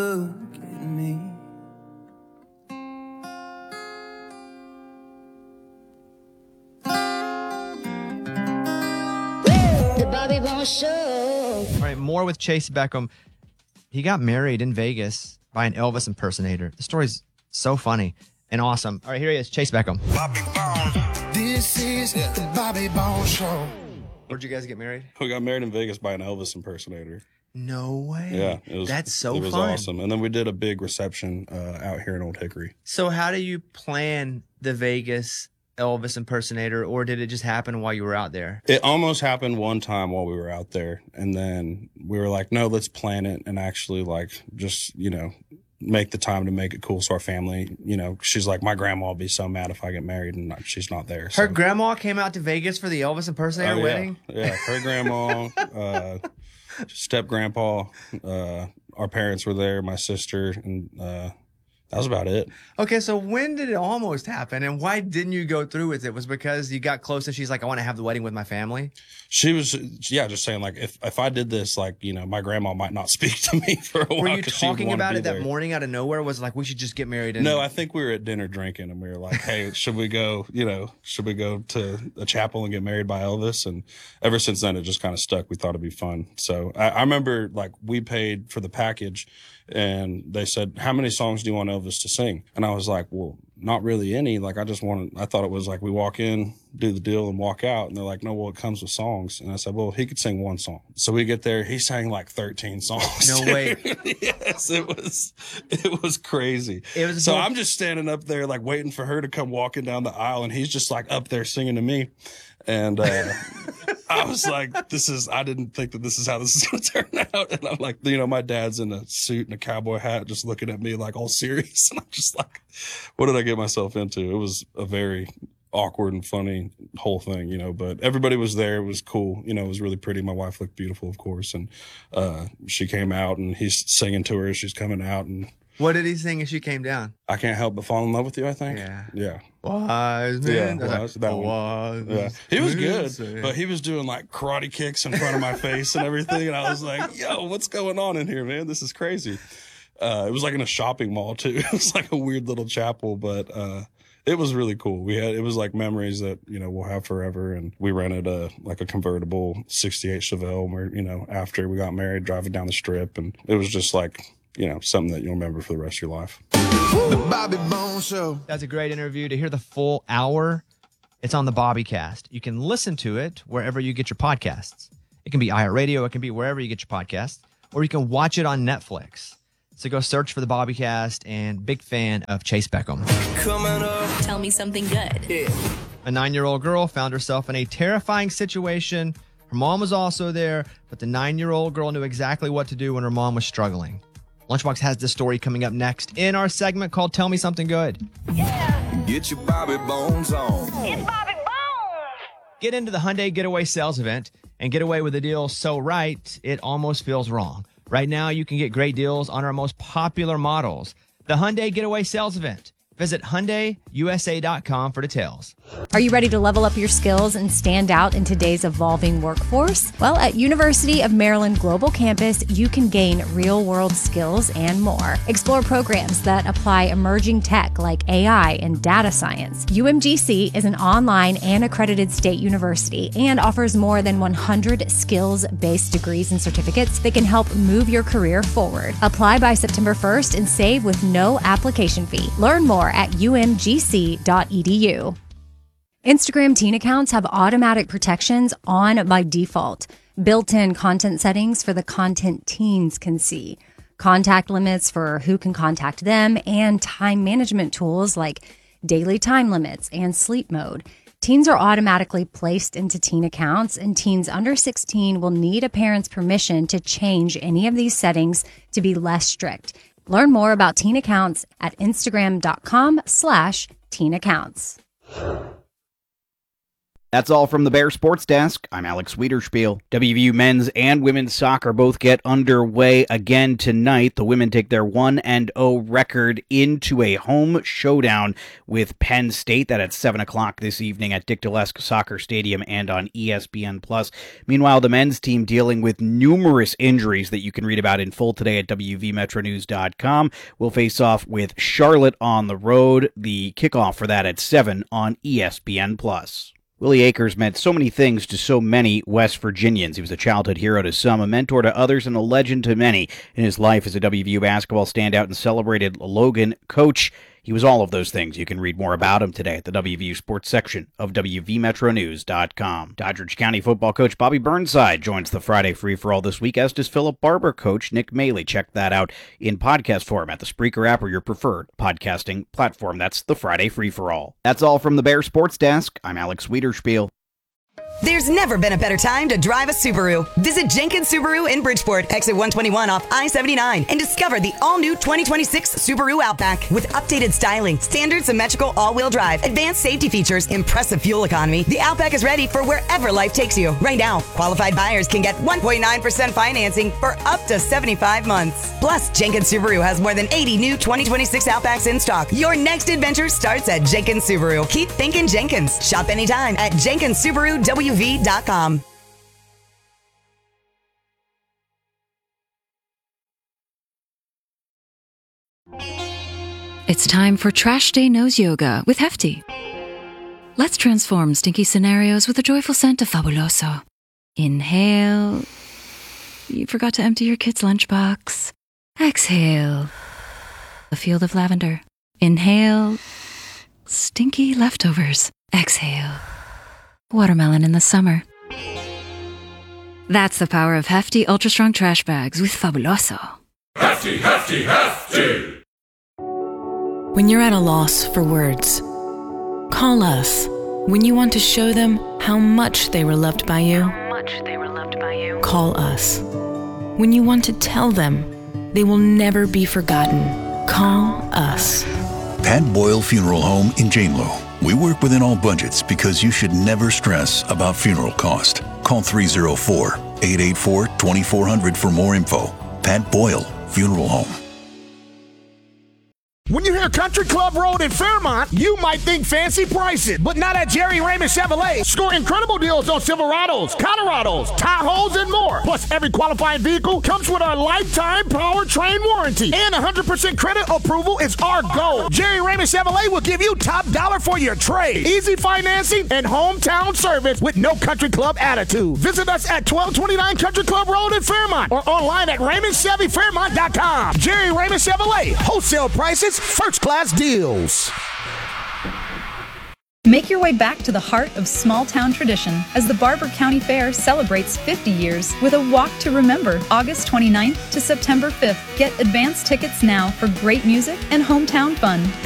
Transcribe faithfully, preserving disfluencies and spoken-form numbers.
Look at me. The Bobby Bones Show. All right, more with Chase Beckham. He got married in Vegas by an Elvis impersonator. The story's so funny and awesome. All right, here he is, Chase Beckham. Bobby Bones. This is the Bobby Bones Show. Where'd you guys get married? We got married in Vegas by an Elvis impersonator. No way. Yeah, it was, That's so it was fun. awesome. And then we did a big reception uh, out here in Old Hickory. So how do you plan the Vegas Elvis impersonator, or did it just happen while you were out there? It almost happened one time while we were out there, and then we were like, no, let's plan it and actually like just, you know, make the time to make it cool so our family, you know, she's like, my grandma will be so mad if I get married and she's not there. So. Her grandma came out to Vegas for the Elvis impersonator Oh, yeah. wedding? Yeah, her grandma, uh, step grandpa, uh, our parents were there, my sister, and uh, that was about it. Okay, so when did it almost happen, and why didn't you go through with it? Was it because you got close and she's like, I want to have the wedding with my family? She was, yeah, just saying like, if if I did this, like, you know, my grandma might not speak to me for a while. Were you 'cause she would talking wanna about be it that there. morning out of nowhere? Was it like, we should just get married? And No, I think we were at dinner drinking and we were like, hey, should we go, you know, should we go to a chapel and get married by Elvis? And ever since then, it just kind of stuck. We thought it'd be fun. So I, I remember like we paid for the package and they said, how many songs do you want Elvis to sing? And I was like, well, not really any. Like, I just wanted, I thought it was like we walk in, do the deal and walk out. And they're like, no, well, it comes with songs. And I said, well, he could sing one song. So we get there, he sang like thirteen songs. No way. Yes, it was, it was crazy. It was so both- I'm just standing up there, like waiting for her to come walking down the aisle. And he's just like up there singing to me. And, uh, I was like, this is, I didn't think that this is how this is going to turn out. And I'm like, you know, my dad's in a suit and a cowboy hat, just looking at me like all serious. And I'm just like, what did I get myself into? It was a very awkward and funny whole thing, you know, but everybody was there. It was cool. You know, it was really pretty. My wife looked beautiful, of course. And, uh, she came out and he's singing to her as she's coming out. And what did he sing as she came down? I Can't Help But Fall in Love with You, I think. Yeah. Yeah. Wise Yeah, man. wise, that one. Wise Yeah, he was man good, say. but he was doing like karate kicks in front of my face and everything. And I was like, yo, what's going on in here, man? This is crazy. Uh, it was like in a shopping mall too. It was like a weird little chapel, but, uh, it was really cool. We had, it was like memories that, you know, we'll have forever. And we rented a, like a convertible sixty-eight Chevelle where, you know, after we got married, driving down the strip. And it was just like, you know, something that you'll remember for the rest of your life. The Bobby Bones Show. That's a great interview. To hear the full hour, it's on the Bobbycast. You can listen to it wherever you get your podcasts. It can be iHeartRadio. It can be wherever you get your podcasts. Or you can watch it on Netflix. So go search for the Bobbycast, and big fan of Chase Beckham. Coming up. Tell me something good. Yeah. A nine-year-old girl found herself in a terrifying situation. Her mom was also there, but the nine-year-old girl knew exactly what to do when her mom was struggling. Lunchbox has this story coming up next in our segment called Tell Me Something Good. Get your Bobby Bones on. It's Bobby Bones. Get into the Hyundai Getaway sales event and get away with a deal so right, it almost feels wrong. Right now, you can get great deals on our most popular models. The Hyundai Getaway sales event. Visit Hyundai U S A dot com for details. Are you ready to level up your skills and stand out in today's evolving workforce? Well, at University of Maryland Global Campus, you can gain real-world skills and more. Explore programs that apply emerging tech like A I and data science. U M G C is an online and accredited state university and offers more than one hundred skills-based degrees and certificates that can help move your career forward. Apply by September first and save with no application fee. Learn more at U M G C dot E D U. Instagram teen accounts have automatic protections on by default, built-in content settings for the content teens can see, contact limits for who can contact them, and time management tools like daily time limits and sleep mode. Teens are automatically placed into teen accounts, and teens under sixteen will need a parent's permission to change any of these settings to be less strict. Learn more about teen accounts at Instagram dot com slash teen accounts. That's all from the Bear Sports Desk. I'm Alex Wiederspiel. W V U men's and women's soccer both get underway again tonight. The women take their one and oh record into a home showdown with Penn State. That at seven o'clock this evening at Dick Dalesk Soccer Stadium and on E S P N plus. Meanwhile, the men's team dealing with numerous injuries that you can read about in full today at W V metro news dot com. We'll face off with Charlotte on the road. The kickoff for that at seven on E S P N plus. Willie Akers meant so many things to so many West Virginians. He was a childhood hero to some, a mentor to others, and a legend to many. In his life as a W V U basketball standout and celebrated Logan coach, he was all of those things. You can read more about him today at the W V U Sports section of W V metro news dot com. Doddridge County football coach Bobby Burnside joins the Friday Free-for-All this week, as does Philip Barber coach Nick Maley. Check that out in podcast form at the Spreaker app or your preferred podcasting platform. That's the Friday Free-for-All. That's all from the Bear Sports Desk. I'm Alex Wiederspiel. There's never been a better time to drive a Subaru. Visit Jenkins Subaru in Bridgeport, exit one twenty-one off I seventy-nine, and discover the all-new twenty twenty-six Subaru Outback. With updated styling, standard symmetrical all-wheel drive, advanced safety features, impressive fuel economy, the Outback is ready for wherever life takes you. Right now, qualified buyers can get one point nine percent financing for up to seventy-five months. Plus, Jenkins Subaru has more than eighty new twenty twenty-six Outbacks in stock. Your next adventure starts at Jenkins Subaru. Keep thinking Jenkins. Shop anytime at Jenkins Subaru W V dot com. It's time for Trash Day Nose Yoga with Hefty. Let's transform stinky scenarios with a joyful scent of Fabuloso. Inhale. You forgot to empty your kid's lunchbox. Exhale. A field of lavender. Inhale. Stinky leftovers. Exhale. Watermelon in the summer. That's the power of Hefty Ultra Strong Trash Bags with Fabuloso. Hefty, hefty, hefty! When you're at a loss for words, call us. When you want to show them how much they were loved by you, how much they were loved by you, call us. When you want to tell them they will never be forgotten, call us. Pat Boyle Funeral Home in Jane Lo. We work within all budgets because you should never stress about funeral cost. Call three oh four, eight eight four, two four zero zero for more info. Pat Boyle Funeral Home. When you hear Country Club Road in Fairmont, you might think fancy prices, but not at Jerry Raymond Chevrolet. Score incredible deals on Silverados, Colorados, Tahoes, and more. Plus, every qualifying vehicle comes with our lifetime powertrain warranty, and one hundred percent credit approval is our goal. Jerry Raymond Chevrolet will give you top dollar for your trade, easy financing, and hometown service with no Country Club attitude. Visit us at twelve twenty-nine Country Club Road in Fairmont or online at raymond chevy fairmont dot com. Jerry Raymond Chevrolet, wholesale prices, first-class deals. Make your way back to the heart of small-town tradition as the Barber County Fair celebrates fifty years with a Walk to Remember, August twenty-ninth to September fifth. Get advance tickets now for great music and hometown fun.